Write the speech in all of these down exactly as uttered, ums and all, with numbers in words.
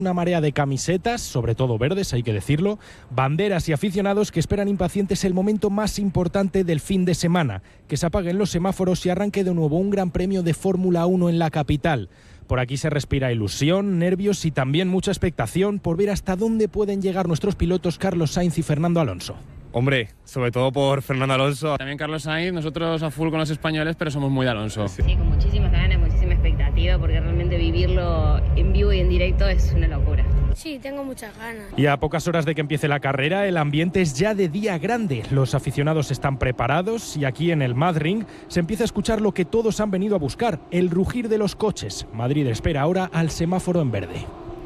Una marea de camisetas, sobre todo verdes, hay que decirlo, banderas y aficionados que esperan impacientes el momento más importante del fin de semana, que se apaguen los semáforos y arranque de nuevo un gran premio de Fórmula uno en la capital. Por aquí se respira ilusión, nervios y también mucha expectación por ver hasta dónde pueden llegar nuestros pilotos Carlos Sainz y Fernando Alonso. Hombre, sobre todo por Fernando Alonso. También Carlos Sainz, nosotros a full con los españoles, pero somos muy de Alonso. Sí, con muchísimas ganas, muchísima expectativa, porque realmente vivirlo en vivo y en directo es una locura. Sí, tengo muchas ganas. Y a pocas horas de que empiece la carrera, el ambiente es ya de día grande. Los aficionados están preparados y aquí en el Madrid se empieza a escuchar lo que todos han venido a buscar, el rugir de los coches. Madrid espera ahora al semáforo en verde.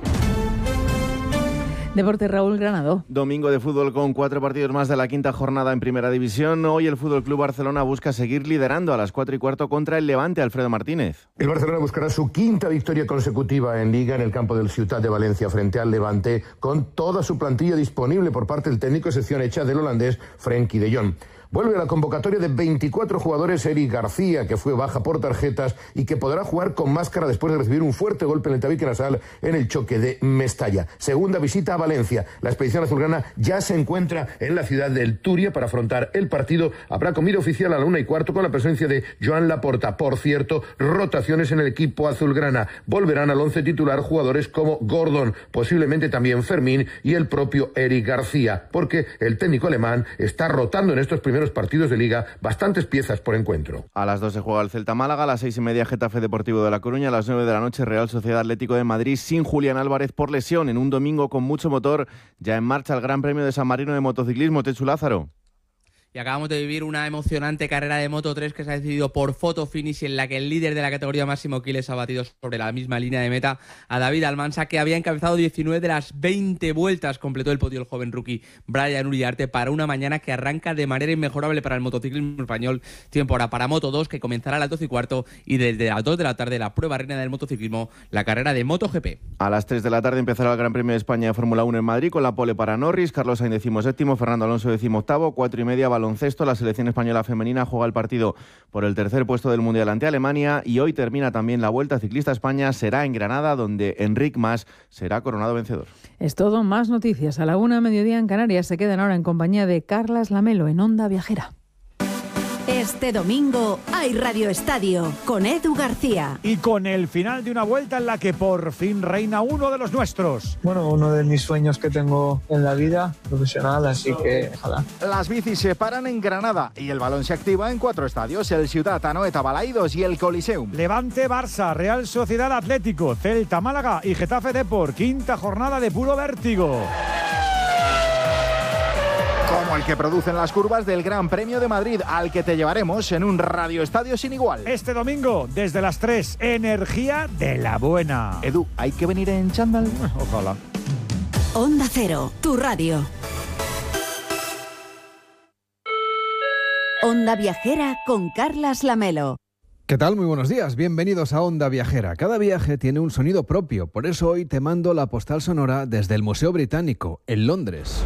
Deporte, Raúl Granado. Domingo de fútbol con cuatro partidos más de la quinta jornada en Primera División. Hoy el F C Barcelona busca seguir liderando a las cuatro y cuarto contra el Levante. Alfredo Martínez. El Barcelona buscará su quinta victoria consecutiva en Liga en el campo del Ciutat de Valencia frente al Levante, con toda su plantilla disponible por parte del técnico, excepción hecha del holandés Frenkie de Jong. Vuelve a la convocatoria de veinticuatro jugadores Eric García, que fue baja por tarjetas y que podrá jugar con máscara después de recibir un fuerte golpe en el tabique nasal en el choque de Mestalla. Segunda visita a Valencia. La expedición azulgrana ya se encuentra en la ciudad del Turia para afrontar el partido. Habrá comida oficial a la una y cuarto con la presencia de Joan Laporta. Por cierto, rotaciones en el equipo azulgrana. Volverán al once titular jugadores como Gordon, posiblemente también Fermín y el propio Eric García, porque el técnico alemán está rotando en estos primeros partidos de Liga bastantes piezas por encuentro. A las dos se juega el Celta Málaga, a las seis y media Getafe Deportivo de La Coruña, a las nueve de la noche Real Sociedad Atlético de Madrid sin Julián Álvarez por lesión, en un domingo con mucho motor. Ya en marcha el Gran Premio de San Marino de motociclismo. Techu Lázaro. Y acabamos de vivir una emocionante carrera de Moto tres que se ha decidido por photo finish, en la que el líder de la categoría Máximo Quiles ha batido sobre la misma línea de meta a David Almansa, que había encabezado diecinueve de las veinte vueltas. Completó el podio el joven rookie Brian Uriarte para una mañana que arranca de manera inmejorable para el motociclismo español. Tiempo ahora para Moto dos, que comenzará a las doce y cuarto, y desde las dos de la tarde la prueba reina del motociclismo, la carrera de MotoGP. A las tres de la tarde empezará el Gran Premio de España de Fórmula uno en Madrid, con la pole para Norris, Carlos Sainz decimoséptimo, Fernando Alonso decimoctavo, cuatro y media baloncesto. La selección española femenina juega el partido por el tercer puesto del Mundial ante Alemania, y hoy termina también la Vuelta Ciclista España. Será en Granada, donde Enric Mas será coronado vencedor. Es todo, más noticias a la una, mediodía en Canarias. Se quedan ahora en compañía de Carlas Lamelo en Onda Viajera. Este domingo hay Radio Estadio con Edu García. Y con el final de una vuelta en la que por fin reina uno de los nuestros. Bueno, uno de mis sueños que tengo en la vida profesional, así que ojalá. Las bicis se paran en Granada y el balón se activa en cuatro estadios: el Ciutat, Anoeta, Balaidos y el Coliseum. Levante, Barça, Real Sociedad Atlético, Celta, Málaga y Getafe Depor. Quinta jornada de puro vértigo. Como el que producen las curvas del Gran Premio de Madrid, al que te llevaremos en un Radio Estadio sin igual. Este domingo, desde las tres, energía de la buena. Edu, ¿hay que venir en chándal? Ojalá. Onda Cero, tu radio. Onda Viajera con Carlas Lamelo. ¿Qué tal? Muy buenos días. Bienvenidos a Onda Viajera. Cada viaje tiene un sonido propio, por eso hoy te mando la postal sonora desde el Museo Británico, en Londres.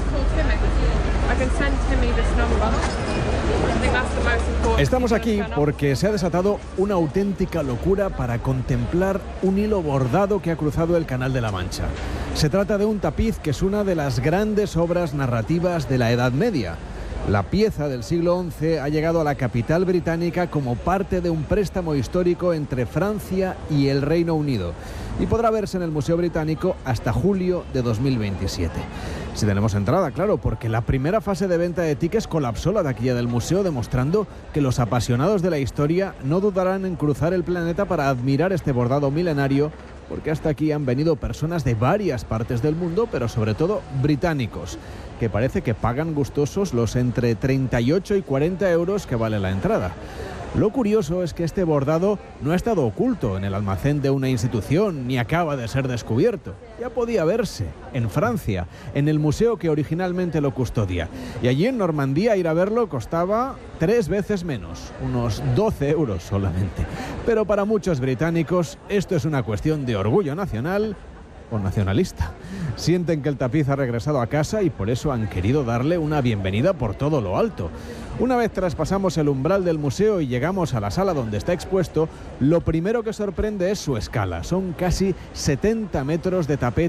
Estamos aquí porque se ha desatado una auténtica locura para contemplar un hilo bordado que ha cruzado el Canal de la Mancha. Se trata de un tapiz que es una de las grandes obras narrativas de la Edad Media. La pieza del siglo once ha llegado a la capital británica como parte de un préstamo histórico entre Francia y el Reino Unido, y podrá verse en el Museo Británico hasta julio de dos mil veintisiete. Si tenemos entrada, claro, porque la primera fase de venta de tickets colapsó la taquilla del museo, demostrando que los apasionados de la historia no dudarán en cruzar el planeta para admirar este bordado milenario, porque hasta aquí han venido personas de varias partes del mundo, pero sobre todo británicos, que parece que pagan gustosos los entre treinta y ocho y cuarenta euros que vale la entrada. Lo curioso es que este bordado no ha estado oculto en el almacén de una institución ni acaba de ser descubierto. Ya podía verse en Francia, en el museo que originalmente lo custodia. Y allí en Normandía ir a verlo costaba tres veces menos, unos doce euros solamente. Pero para muchos británicos esto es una cuestión de orgullo nacional o nacionalista. Sienten que el tapiz ha regresado a casa y por eso han querido darle una bienvenida por todo lo alto. Una vez traspasamos el umbral del museo y llegamos a la sala donde está expuesto, lo primero que sorprende es su escala. Son casi setenta metros de tapete